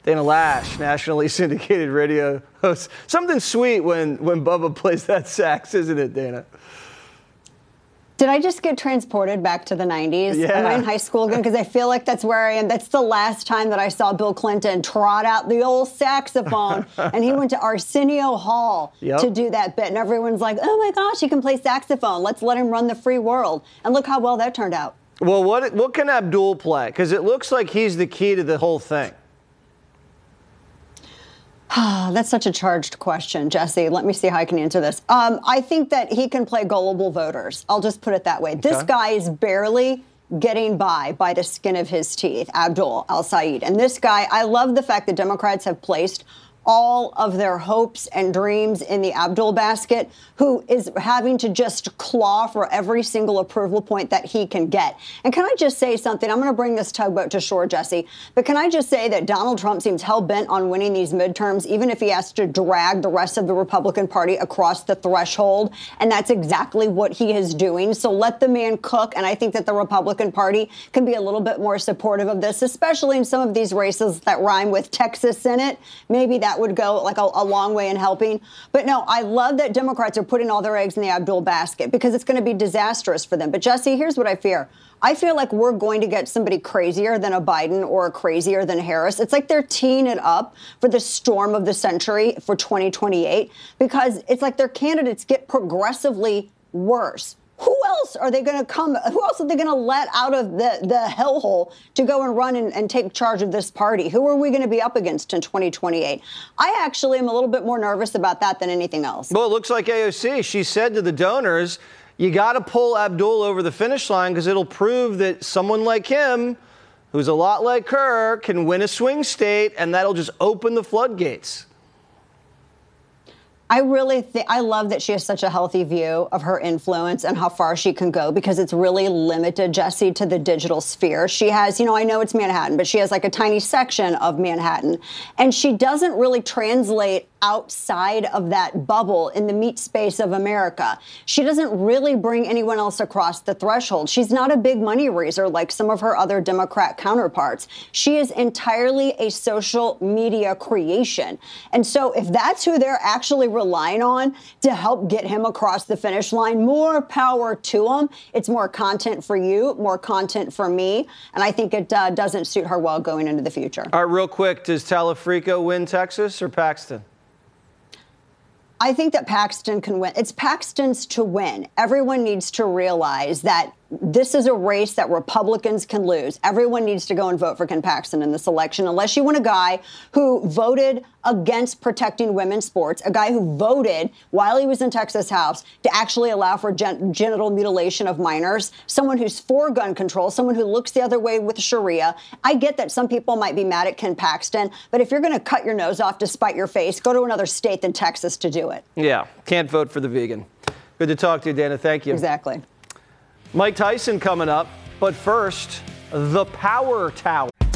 Dana Lash, nationally syndicated radio host. Something sweet when Bubba plays that sax, isn't it, Dana? Did I just get transported back to the 90s? Yeah. Am I in high school again? Because I feel like that's where I am. That's the last time that I saw Bill Clinton trot out the old saxophone. And he went to Arsenio Hall to do that bit. And everyone's like, oh my gosh, he can play saxophone. Let's let him run the free world. And look how well that turned out. Well, what can Abdul play? Because it looks like he's the key to the whole thing. That's such a charged question, Jesse. Let me see how I can answer this. I think that he can play gullible voters. I'll just put it that way. Okay. This guy is barely getting by the skin of his teeth, Abdul al-Sayed. And this guy, I love the fact that Democrats have placed all of their hopes and dreams in the Abdul basket, who is having to just claw for every single approval point that he can get. And can I just say something? I'm going to bring this tugboat to shore, Jesse. But can I just say that Donald Trump seems hell-bent on winning these midterms, even if he has to drag the rest of the Republican Party across the threshold. And that's exactly what he is doing. So let the man cook. And I think that the Republican Party can be a little bit more supportive of this, especially in some of these races that rhyme with Texas Senate. Maybe that would go like a long way in helping. But no, I love that Democrats are putting all their eggs in the Abdul basket because it's going to be disastrous for them. But Jesse, here's what I fear. I feel like we're going to get somebody crazier than a Biden or crazier than Harris. It's like they're teeing it up for the storm of the century for 2028 because it's like their candidates get progressively worse. Who else are they going to come? Who else are they going to let out of the hellhole to go and run and take charge of this party? Who are we going to be up against in 2028? I actually am a little bit more nervous about that than anything else. Well, it looks like AOC. She said to the donors, you got to pull Abdul over the finish line because it'll prove that someone like him, who's a lot like her, can win a swing state, and that'll just open the floodgates. I really think I love that she has such a healthy view of her influence and how far she can go because it's really limited, Jesse, to the digital sphere. She has, I know it's Manhattan, but she has like a tiny section of Manhattan. And she doesn't really translate outside of that bubble in the meat space of America. She doesn't really bring anyone else across the threshold. She's not a big money raiser like some of her other Democrat counterparts. She is entirely a social media creation. And so if that's who they're actually relying on to help get him across the finish line, more power to them. It's more content for you, more content for me. And I think it doesn't suit her well going into the future. All right, real quick, does Talafrico win Texas or Paxton? I think that Paxton can win. It's Paxton's to win. Everyone needs to realize that this is a race that Republicans can lose. Everyone needs to go and vote for Ken Paxton in this election, unless you want a guy who voted against protecting women's sports, a guy who voted while he was in Texas House to actually allow for genital mutilation of minors, someone who's for gun control, someone who looks the other way with Sharia. I get that some people might be mad at Ken Paxton, but if you're going to cut your nose off to spite your face, go to another state than Texas to do it. Yeah, can't vote for the vegan. Good to talk to you, Dana. Thank you. Exactly. Mike Tyson coming up, but first, the Power Tower.